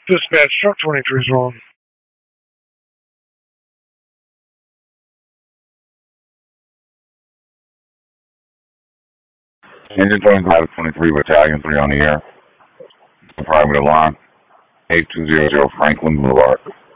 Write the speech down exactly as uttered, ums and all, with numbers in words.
Dispatch truck twenty-three is wrong. Engine twenty-five twenty-three Battalion, three on the air. The private alarm, eight two zero zero Franklin Boulevard.